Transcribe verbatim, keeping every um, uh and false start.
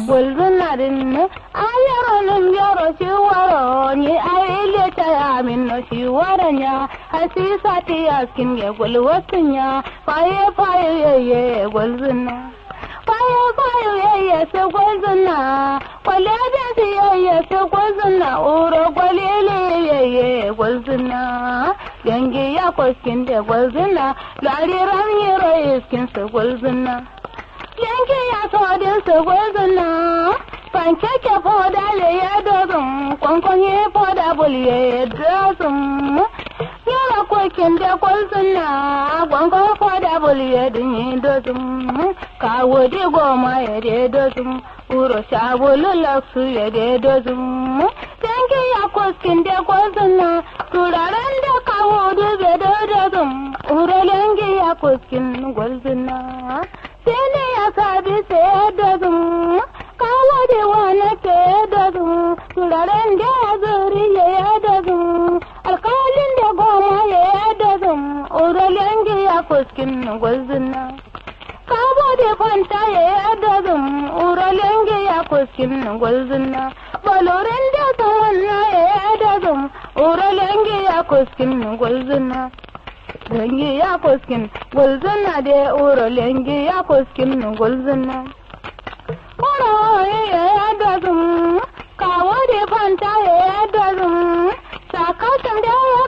gulzuna din ayaro nin yaro shi waro ni ayele ta amin no shi waranya hasisa ti askin ye gulwatunya faye faye ye gulzuna faye faye ye se gulzuna kwalede si ye se gulzuna uro kwalele ye gulzuna yangi ya koskin de gulzuna lari ran yero iskin se gulzuna yanki ya todin su gwazina pankeke foda le ya dozin kwankwanye foda bulye ya dozin yara kokin da gwazina kwankwan foda bulye din yi dozin kawo di goma ya de dozin uro shabulu laksu ya de dozin yanki ya koskin da gwazina turaren da kawo dube da dozin uro yanki ya koskin gwazina sene ya sabi sai dozin kawo da wani ke dozin turaren da ya zuri ya dozin alkalin da goma ya dozin uralen ya fuskin gwazina kawo da fanta ya dozin uralen ya fuskin gwazina balorin da tawanna ya dozin uralen ya fuskin gwazina lengi ya koskin gulzuna de uro lengi ya koskin gulzuna uro ya dazum kawo de fanta ya dazum sakatan da